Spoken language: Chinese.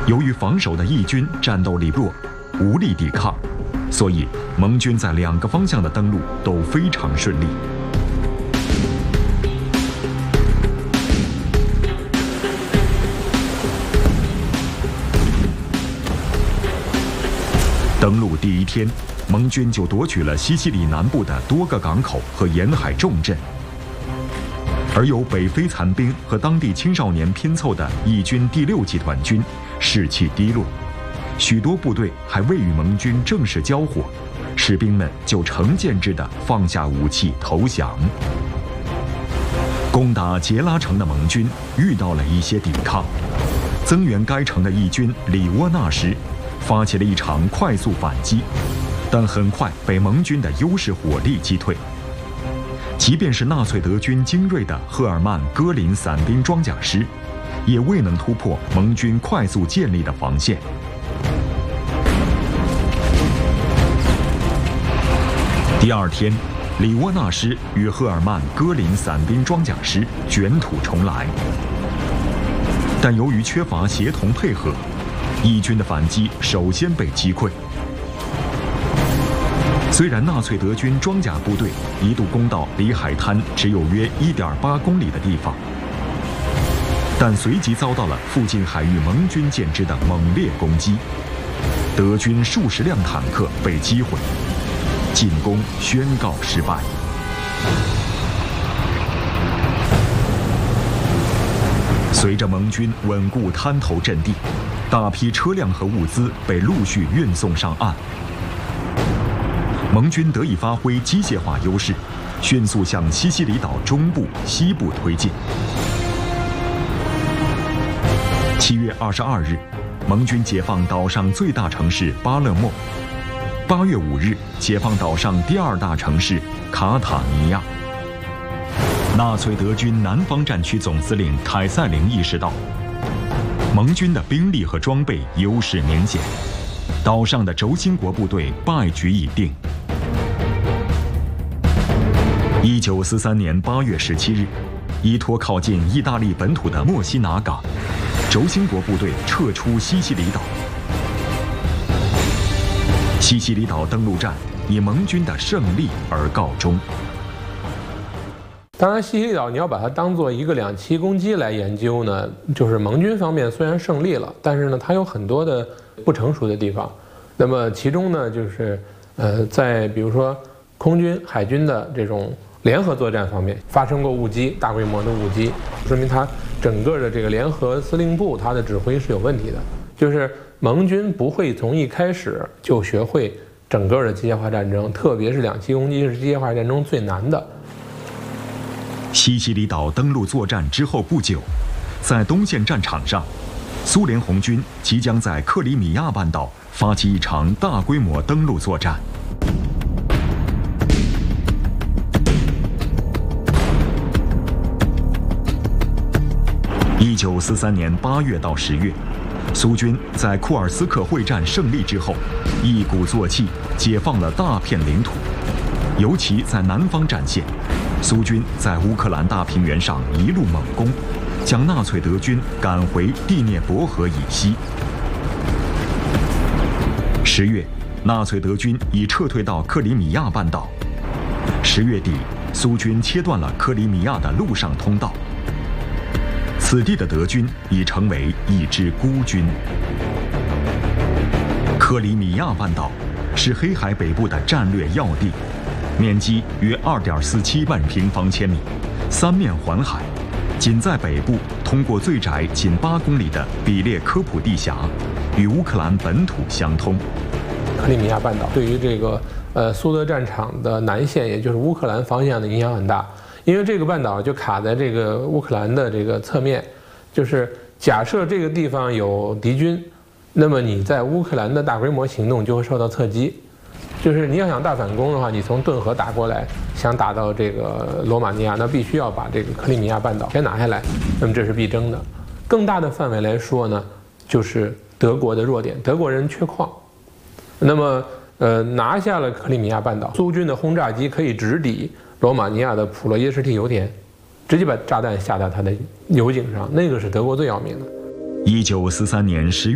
由于防守的义军战斗力弱，无力抵抗，所以盟军在2个方向的登陆都非常顺利。登陆第1天，盟军就夺取了西西里南部的多个港口和沿海重镇，而由北非残兵和当地青少年拼凑的义军第6集团军士气低落，许多部队还未与盟军正式交火，士兵们就成建制地放下武器投降。攻打杰拉城的盟军遇到了一些抵抗，增援该城的义军里沃纳什发起了一场快速反击，但很快被盟军的优势火力击退。即便是纳粹德军精锐的赫尔曼·戈林伞兵装甲师，也未能突破盟军快速建立的防线。第2天，里沃纳什与赫尔曼·戈林伞兵装甲师卷土重来，但由于缺乏协同配合，义军的反击首先被击溃。虽然纳粹德军装甲部队一度攻到离海滩只有约1.8公里的地方，但随即遭到了附近海域盟军舰只的猛烈攻击，德军数十辆坦克被击毁，进攻宣告失败。随着盟军稳固滩头阵地，大批车辆和物资被陆续运送上岸。盟军得以发挥机械化优势，迅速向西西里岛中部、西部推进。7月22日，盟军解放岛上最大城市巴勒莫。8月5日，解放岛上第2大城市卡塔尼亚。纳粹德军南方战区总司令凯塞林意识到，盟军的兵力和装备优势明显，岛上的轴心国部队败局已定。1943年8月17日，依托靠近意大利本土的墨西拿港，轴心国部队撤出西西里岛。西西里岛登陆战以盟军的胜利而告终。 当然，西西里岛你要把它当做一个2栖攻击来研究呢，就是盟军方面虽然胜利了，但是呢，它有很多的不成熟的地方。那么其中呢，就是在比如说空军、海军的这种联合作战方面发生过误击，大规模的误击，说明它整个的这个联合司令部它的指挥是有问题的。就是盟军不会从一开始就学会整个的机械化战争，特别是2栖攻击是机械化战争最难的。 西西里岛登陆作战之后不久，在东线战场上，苏联红军即将在克里米亚半岛发起一场大规模登陆作战。1943年8月到10月，苏军在库尔斯克会战胜利之后，一鼓作气解放了大片领土，尤其在南方战线，苏军在乌克兰大平原上一路猛攻，将纳粹德军赶回第聂伯河以西。10月，纳粹德军已撤退到克里米亚半岛。10月底，苏军切断了克里米亚的陆上通道。此地的德军已成为一支孤军。克里米亚半岛是黑海北部的战略要地，面积约2.47万平方千米，3面环海。仅在北部，通过最窄仅8公里的比列科普地峡，与乌克兰本土相通。 克里米亚半岛对于这个苏德战场的南线，也就是乌克兰方向的影响很大。因为这个半岛就卡在这个乌克兰的这个侧面，就是假设这个地方有敌军，那么你在乌克兰的大规模行动就会受到侧击。就是你要想大反攻的话，你从顿河打过来，想打到这个罗马尼亚，那必须要把这个克里米亚半岛先拿下来，那么这是必争的。更大的范围来说呢，就是德国的弱点，德国人缺矿。那么拿下了克里米亚半岛，苏军的轰炸机可以直抵罗马尼亚的普罗耶什蒂油田，直接把炸弹下到它的油井上，那个是德国最要命的。 1943年10月。